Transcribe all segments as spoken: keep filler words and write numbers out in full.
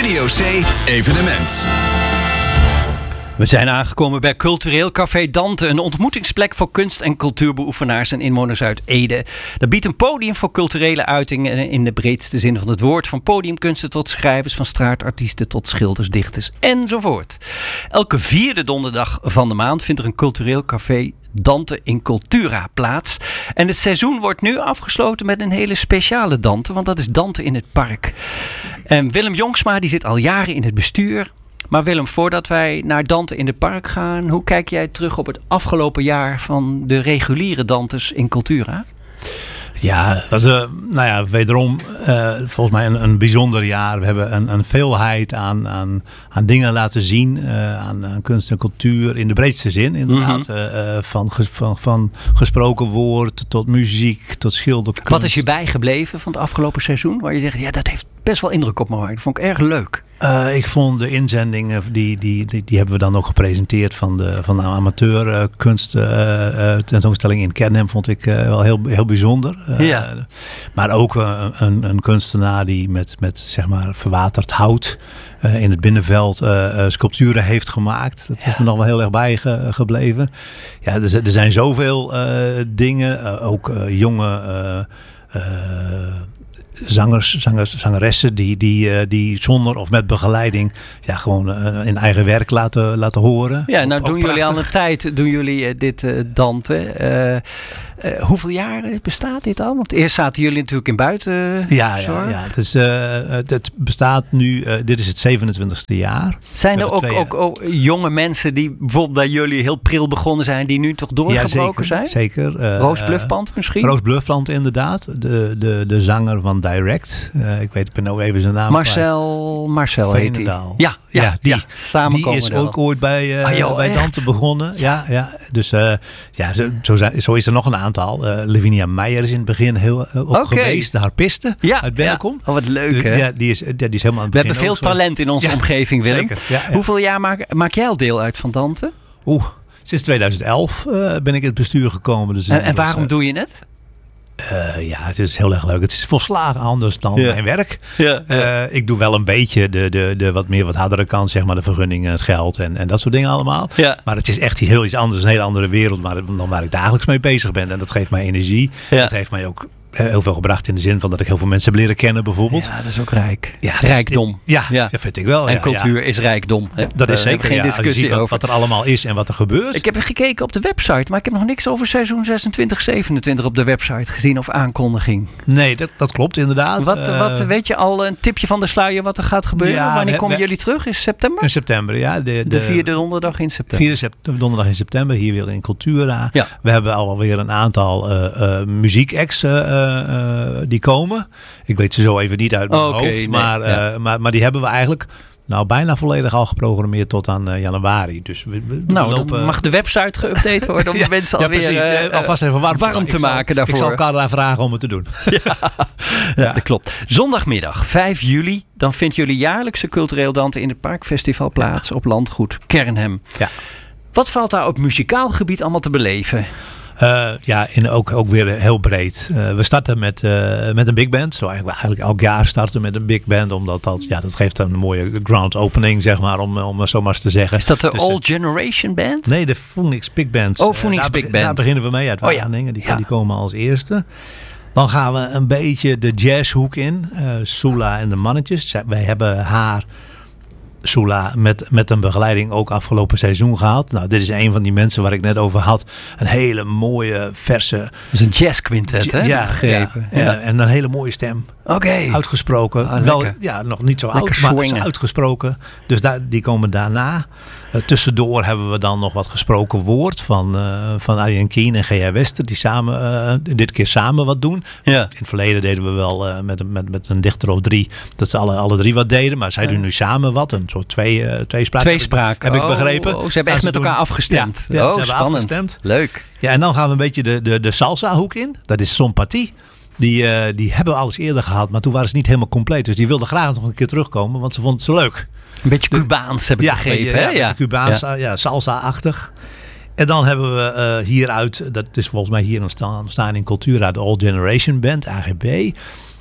Radio C Evenement. We zijn aangekomen bij Cultureel Café Dante, een ontmoetingsplek voor kunst- en cultuurbeoefenaars en inwoners uit Ede. Dat biedt een podium voor culturele uitingen in de breedste zin van het woord. Van podiumkunsten tot schrijvers, van straatartiesten tot schilders, dichters enzovoort. Elke vierde donderdag van de maand vindt er een Cultureel Café Dante in Cultura plaats. En het seizoen wordt nu afgesloten met een hele speciale Dante, want dat is Dante in het Park. En Willem Jongsma die zit al jaren in het bestuur. Maar Willem, voordat wij naar Dante in het Park gaan, hoe kijk jij terug op het afgelopen jaar van de reguliere Dantes in Cultura? Ja, dat is uh, nou ja, wederom uh, volgens mij een, een bijzonder jaar. We hebben een, een veelheid aan, aan, aan dingen laten zien, uh, aan, aan kunst en cultuur in de breedste zin. Inderdaad, mm-hmm. uh, van, van, van gesproken woord tot muziek tot schilderkunst. Wat is je bijgebleven van het afgelopen seizoen? Waar je zegt, ja, dat heeft best wel indruk op me gemaakt. Dat vond ik erg leuk. Uh, ik vond de inzendingen, die, die, die, die hebben we dan ook gepresenteerd van de, van de amateurkunst uh, uh, tentoonstelling in Kernhem, vond ik uh, wel heel, heel bijzonder. Uh, ja. Maar ook uh, een, een kunstenaar die met, met zeg maar verwaterd hout uh, in het binnenveld uh, uh, sculpturen heeft gemaakt. Dat ja. is me nog wel heel erg bijgebleven. Ja, er, er zijn zoveel uh, dingen, uh, ook uh, jonge Uh, uh, Zangers, zangers, zangeressen die, die, uh, die zonder of met begeleiding ja, gewoon uh, in eigen werk laten, laten horen. Ja, nou ook, doen ook jullie prachtig. al een tijd doen jullie uh, dit uh, Dante. Uh, uh, hoeveel jaar bestaat dit al? Want eerst zaten jullie natuurlijk in buiten. Ja, ja, ja. Het, is, uh, het bestaat nu, uh, dit is het zevenentwintigste jaar. Zijn er ook, twee, ook, ook jonge mensen die bijvoorbeeld bij jullie heel pril begonnen zijn, die nu toch doorgebroken ja, zeker, zijn? Zeker. Uh, Roos Bluffpand misschien? Roos Bluffpand inderdaad. De, de, de zanger van Direct. Uh, ik weet ik ben nou even zijn naam. Marcel, Marcel heet hij. Ja, ja, ja, die, ja, samen die is ook wel. ooit bij, uh, ah, joh, bij Dante begonnen. Ja, ja. Dus uh, ja, zo, zo, zijn, zo is er nog een aantal. Uh, Lavinia Meijer is in het begin heel uh, ook okay. geweest. De harpiste ja, uit Berkom. Ja. Oh, wat leuk hè. Ja, die is, ja, die is helemaal aan het We begin hebben veel talent in onze ja, omgeving, Willem. Zeker, ja, ja. Hoeveel jaar maak, maak jij al deel uit van Dante? Oeh, sinds tweeduizend elf uh, ben ik in het bestuur gekomen. Dus en, en waarom was, uh, doe je het? Uh, ja, het is heel erg leuk. Het is volslagen anders dan ja. mijn werk. Ja, ja. Uh, ik doe wel een beetje de, de, de wat meer wat hardere kant, zeg maar de vergunningen, het geld en, en dat soort dingen allemaal. Ja. Maar het is echt heel iets anders, een hele andere wereld waar, dan waar ik dagelijks mee bezig ben. En dat geeft mij energie. Ja. Dat heeft mij ook heel veel gebracht in de zin van dat ik heel veel mensen heb leren kennen bijvoorbeeld. Ja, dat is ook rijk. Ja, rijkdom. Is, ja, ja, dat vind ik wel. En ja, cultuur ja. is rijkdom. Ja, dat is zeker. Geen ja, discussie als je ziet wat, over. wat er allemaal is en wat er gebeurt. Ik heb gekeken op de website, maar ik heb nog niks over seizoen zesentwintig, zevenentwintig op de website gezien of aankondiging. Nee, dat, dat klopt inderdaad. Wat, uh, wat weet je al, een tipje van de sluier wat er gaat gebeuren? Ja, Wanneer we, komen we, jullie terug? In september? In september, ja. De, de, de vierde donderdag in september. Vierde sept- donderdag in september, hier weer in Cultura. Ja. We hebben alweer een aantal uh, uh, muziekacts uh, uh, die komen. Ik weet ze zo even niet uit mijn okay, hoofd. nee, Maar, uh, ja. maar, maar die hebben we eigenlijk nou bijna volledig al geprogrammeerd tot aan uh, januari. Dus we, we, nou, we lopen, dan mag de website geüpdate worden om ja, de mensen ja, alweer uh, uh, alvast even warm, warm te ik zal, maken daarvoor. Ik zal Carla vragen om het te doen. ja, ja, dat klopt. Zondagmiddag vijf juli, dan vindt jullie jaarlijkse Cultureel Dante in het Parkfestival plaats op landgoed Kernhem. Ja. Wat valt daar op muzikaal gebied allemaal te beleven? Uh, ja, in ook, ook weer heel breed. Uh, we starten met, uh, met een big band. Zo eigenlijk, eigenlijk elk jaar starten met een big band. Omdat dat, ja, dat geeft een mooie ground opening, zeg maar, om, om zo maar eens te zeggen. Is dat de dus, All Generation Band? Nee, de Phoenix Big Band. Oh, Phoenix uh, daar, Big Band. Daar beginnen we mee uit Wageningen. Oh, ja. die, ja. die komen als eerste. Dan gaan we een beetje de jazzhoek in. Uh, Sula en de mannetjes. Wij hebben haar... Sula met, met een begeleiding ook afgelopen seizoen gehad. Nou, dit is een van die mensen waar ik net over had. Een hele mooie, verse... Dat is een jazzquintet, hè? Ja, ja, ja, en een hele mooie stem. Oké. Okay. Uitgesproken. Ah, wel, ja, nog niet zo lekker oud, swingen. maar uitgesproken. Dus daar, die komen daarna. Uh, tussendoor hebben we dan nog wat gesproken woord van, uh, van Arjen Kien en G H Wester. Die samen, uh, dit keer samen wat doen. Ja. In het verleden deden we wel uh, met, met, met een dichter of drie. Dat ze alle, alle drie wat deden. Maar zij ja. doen nu samen wat. Een soort twee, uh, tweespraak. Tweespraak. Heb ik, heb oh, ik begrepen. Oh, ze hebben echt met elkaar doen, afgestemd. Ja, ja, oh, ze spannend. Afgestemd. Leuk. Ja, en dan gaan we een beetje de, de, de salsa hoek in. Dat is Sompatie. Die, uh, die hebben we alles eerder gehad, maar toen waren ze niet helemaal compleet. Dus die wilden graag nog een keer terugkomen, want ze vonden het zo leuk. Een beetje Cubaans, heb ik ja, begrepen. Beetje, hè? Ja, ja. Cubaans, ja. ja, salsa-achtig. En dan hebben we uh, hieruit, dat is volgens mij hier ontstaan, ontstaan in Cultura, de All Generation Band, A G B.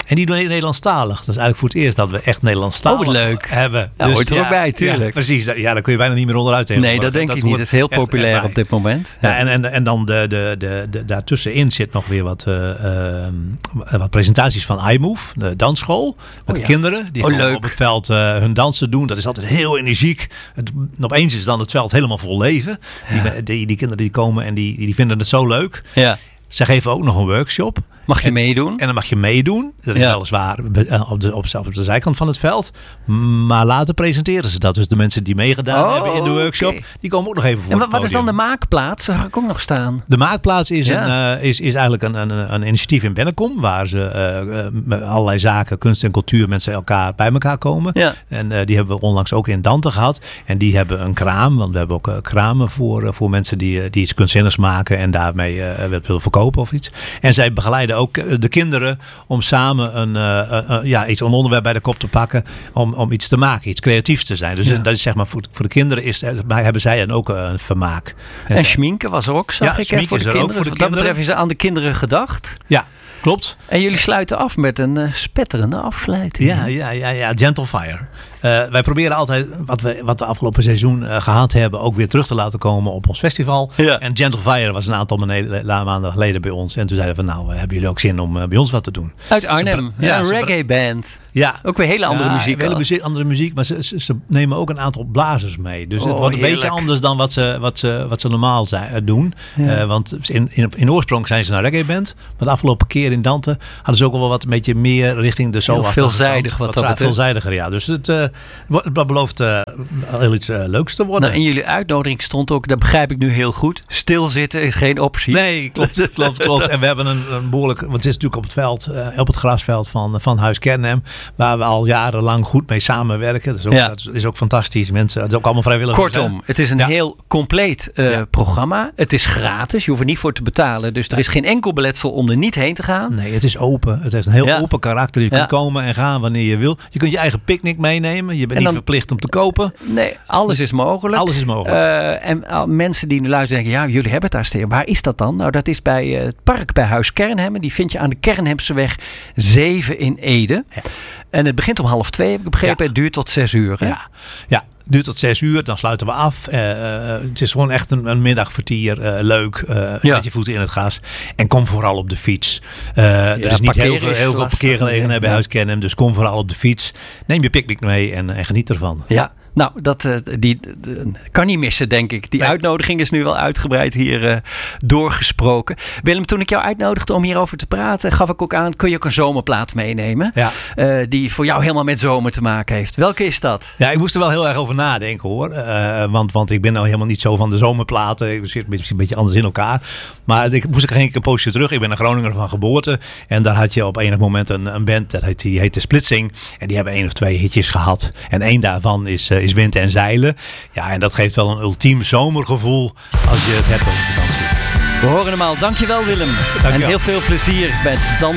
En die doen Nederlandstalig. Dat is eigenlijk voor het eerst dat we echt Nederlandstalig oh, leuk. hebben. Ja, hoort er ook bij, tuurlijk. Ja, precies. Ja, daar kun je bijna niet meer onderuit tegen. Nee, dat denk ik niet. Dat is heel populair op dit moment. Ja, en, en, en dan de, de, de, de, daartussenin zit nog weer wat, uh, uh, wat presentaties van iMove, de dansschool. Met oh, ja. kinderen. Die oh, gewoon leuk. op het veld uh, hun dansen doen. Dat is altijd heel energiek. Het, opeens is dan het veld helemaal vol leven. Ja. Die, die, die kinderen die komen en die, die vinden het zo leuk. Ja. Ze geven ook nog een workshop. Mag je en, meedoen? En dan mag je meedoen. Dat is ja. weliswaar op de, op, op de zijkant van het veld. Maar later presenteren ze dat. Dus de mensen die meegedaan oh, hebben in de workshop, okay. die komen ook nog even voor. En wat, wat is dan de maakplaats? Daar ga ik ook nog staan. De maakplaats is, ja. een, uh, is, is eigenlijk een, een, een initiatief in Bennekom. Waar ze uh, met allerlei zaken, kunst en cultuur, mensen elkaar bij elkaar komen. Ja. En uh, die hebben we onlangs ook in Dante gehad. En die hebben een kraam. Want we hebben ook uh, kramen voor, uh, voor mensen die, uh, die iets kunstzinnigs maken. En daarmee uh, willen verkopen of iets. En zij begeleiden ook uh, de kinderen om samen een, uh, uh, ja, iets, een onderwerp bij de kop te pakken. Om, om iets te maken, iets creatiefs te zijn. Dus ja. dat is zeg maar voor, voor de kinderen is, hebben zij dan ook een vermaak. En, en schminken was er ook, zag ja, ik, voor de, kinderen. Voor de Wat dat betreft is er aan de kinderen gedacht. Ja, klopt. En jullie sluiten af met een uh, spetterende afsluiting. Ja, ja, ja, ja. Gentle Fire. Uh, wij proberen altijd wat we, wat we afgelopen seizoen uh, gehad hebben ook weer terug te laten komen op ons festival. Ja. En Gentle Fire was een aantal maanden geleden bij ons. En toen zeiden we, nou, uh, hebben jullie ook zin om uh, bij ons wat te doen? Uit Arnhem. Dus, ja, ja, een reggae band. Ja. Ook weer hele andere ja, muziek. Hele muziek, andere muziek, maar ze, ze, ze nemen ook een aantal blazers mee. Dus oh, het wordt een heerlijk. beetje anders dan wat ze, wat ze, wat ze normaal zijn, doen. Ja. Uh, want in, in, in oorsprong zijn ze een reggae band. Maar de afgelopen keer in Dante hadden ze ook wel wat een beetje meer richting de soul. Veelzijdig wat, wat dat veelzijdiger, ja. Dus het uh, dat belooft uh, heel iets uh, leuks te worden. Nou, in jullie uitnodiging stond ook, dat begrijp ik nu heel goed, stilzitten is geen optie. Nee, klopt, klopt, klopt. En we hebben een, een behoorlijk, want het is natuurlijk op het veld, uh, op het grasveld van, van Huis Kernhem, waar we al jarenlang goed mee samenwerken. Dat is ook, ja. dat is ook fantastisch. Mensen, het is ook allemaal vrijwilligers. Kortom, het is een ja. heel compleet uh, ja. programma. Het is gratis, je hoeft er niet voor te betalen. Dus er nee. is geen enkel beletsel om er niet heen te gaan. Nee, het is open. Het heeft een heel ja. open karakter. Je kunt ja. komen en gaan wanneer je wil. Je kunt je eigen picknick meenemen. Je bent niet verplicht om te kopen. Nee, alles is mogelijk. Alles is mogelijk. Uh, en uh, mensen die nu luisteren denken, ja, jullie hebben het daar staan. Waar is dat dan? Nou, dat is bij uh, het park bij Huis Kernhem. Die vind je aan de Kernhemseweg zeven in Ede. Ja. En het begint om half twee, heb ik begrepen. Ja. Het duurt tot zes uur. Hè? Ja, ja. Het duurt tot zes uur, dan sluiten we af. Uh, uh, het is gewoon echt een, een middagvertier. Uh, leuk, uh, ja. met je voeten in het gas. En kom vooral op de fiets. Uh, ja, er is niet heel veel, heel veel parkeergelegenheid bij Huis Kernhem. Dus kom vooral op de fiets. Neem je picknick mee en, en geniet ervan. Ja. Nou, dat uh, die, die kan niet missen, denk ik. Die nee. uitnodiging is nu wel uitgebreid hier uh, doorgesproken. Willem, toen ik jou uitnodigde om hierover te praten, gaf ik ook aan, kun je ook een zomerplaat meenemen? Ja. Uh, die voor jou helemaal met zomer te maken heeft. Welke is dat? Ja, ik moest er wel heel erg over nadenken, hoor. Uh, want, want ik ben nou helemaal niet zo van de zomerplaten. Ik zit een beetje, een beetje anders in elkaar. Maar ik moest er een poosje terug. Ik ben een Groninger van geboorte. En daar had je op enig moment een, een band, dat heet, die heette Splitsing. En die hebben één of twee hitjes gehad. En één daarvan is... Uh, is wind en zeilen. Ja, en dat geeft wel een ultiem zomergevoel als je het hebt over vakantie. We horen hem al. Dankjewel, Willem. Dankjewel. En heel veel plezier met Dan